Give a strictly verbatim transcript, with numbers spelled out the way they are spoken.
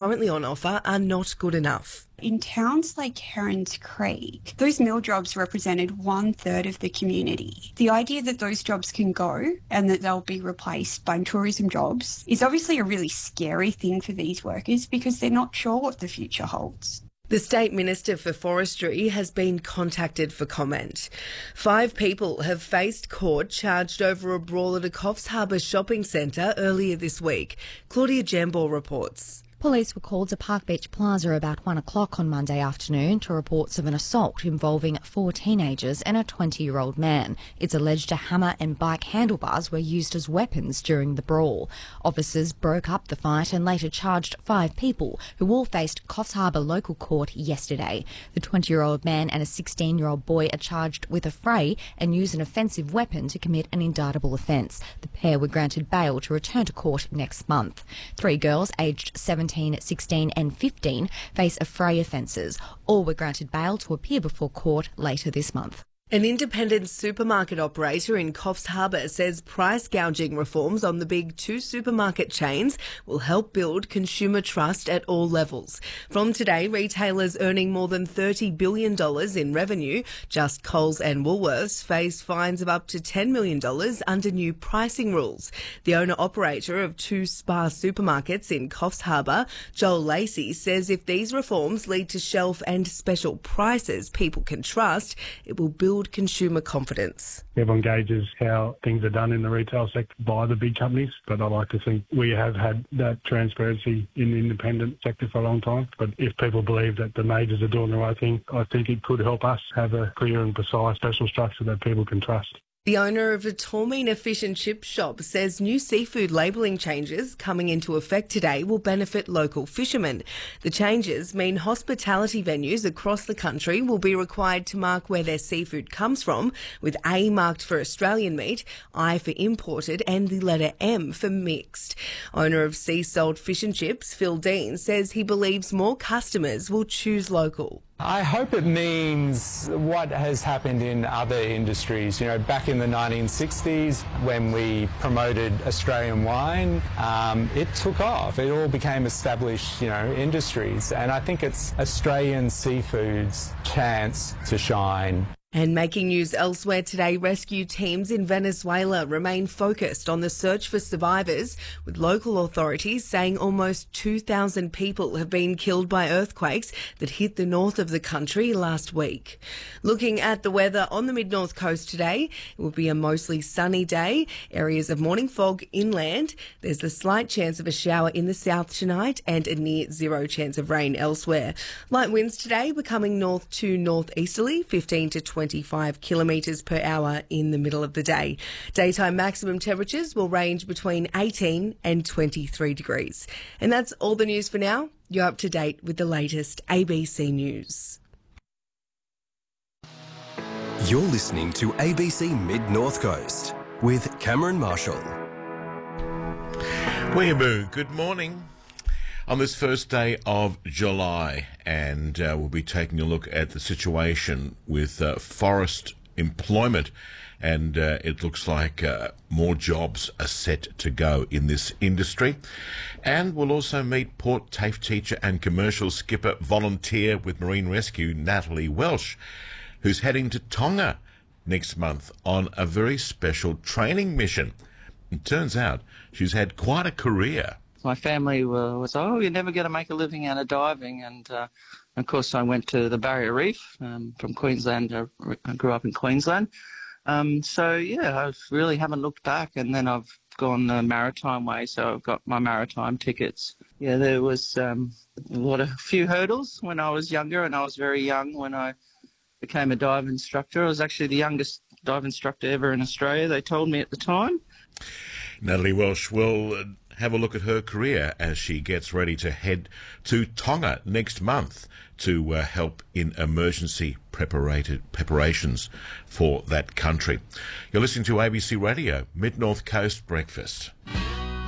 currently on offer are not good enough. In towns like Herons Creek, those mill jobs represented one third of the community. The idea that those jobs can go and that they'll be replaced by tourism jobs is obviously a really scary thing for these workers because they're not sure what the future holds. The State Minister for Forestry has been contacted for comment. Five people have faced court charged over a brawl at a Coffs Harbour shopping centre earlier this week. Claudia Jambor reports. Police were called to Park Beach Plaza about one o'clock on Monday afternoon to reports of an assault involving four teenagers and a twenty-year-old man. It's alleged a hammer and bike handlebars were used as weapons during the brawl. Officers broke up the fight and later charged five people who all faced Coffs Harbour local court yesterday. The twenty-year-old man and a sixteen-year-old boy are charged with affray and use an offensive weapon to commit an indictable offence. The pair were granted bail to return to court next month. Three girls aged seventeen, sixteen and fifteen face affray offences. All were granted bail to appear before court later this month. An independent supermarket operator in Coffs Harbour says price gouging reforms on the big two supermarket chains will help build consumer trust at all levels. From today, retailers earning more than thirty billion dollars in revenue, just Coles and Woolworths, face fines of up to ten million dollars under new pricing rules. The owner-operator of two Spar supermarkets in Coffs Harbour, Joel Lacey, says if these reforms lead to shelf and special prices people can trust, it will build consumer confidence. Everyone gauges how things are done in the retail sector by the big companies, but I like to think we have had that transparency in the independent sector for a long time. But if people believe that the majors are doing the right thing, I think it could help us have a clear and precise special structure that people can trust. The owner of a Tormina fish and chip shop says new seafood labelling changes coming into effect today will benefit local fishermen. The changes mean hospitality venues across the country will be required to mark where their seafood comes from, with A marked for Australian meat, I for imported and the letter M for mixed. Owner of Sea Salt Fish and Chips, Phil Dean, says he believes more customers will choose local. I hope it means what has happened in other industries. You know, back in the nineteen sixties, when we promoted Australian wine, um, it took off. It all became established, you know, industries. And I think it's Australian seafood's chance to shine. And making news elsewhere today, rescue teams in Venezuela remain focused on the search for survivors, with local authorities saying almost two thousand people have been killed by earthquakes that hit the north of the country last week. Looking at the weather on the mid-north coast today, it will be a mostly sunny day, areas of morning fog inland. There's a slight chance of a shower in the south tonight and a near zero chance of rain elsewhere. Light winds today becoming north to northeasterly, fifteen to twenty-five kilometres per hour in the middle of the day. Daytime maximum temperatures will range between eighteen and twenty-three degrees. And that's all the news for now. You're up to date with the latest A B C News. You're listening to A B C Mid-North Coast with Cameron Marshall. Weeaboo, good morning. On this first day of July, and uh, we'll be taking a look at the situation with uh, forest employment, and uh, it looks like uh, more jobs are set to go in this industry. And we'll also meet Port TAFE teacher and commercial skipper volunteer with Marine Rescue, Natalie Welsh, who's heading to Tonga next month on a very special training mission. It turns out she's had quite a career. My family were, was, oh, you're never going to make a living out of diving. And, uh, of course, I went to the Barrier Reef um, from Queensland. I grew up in Queensland. Um, so, yeah, I really haven't looked back. And then I've gone the maritime way, so I've got my maritime tickets. Yeah, there was um, a lot of, a few hurdles when I was younger, and I was very young when I became a dive instructor. I was actually the youngest dive instructor ever in Australia, they told me at the time. Natalie Welsh will uh, have a look at her career as she gets ready to head to Tonga next month to uh, help in emergency preparations for that country. You're listening to A B C Radio, Mid-North Coast Breakfast.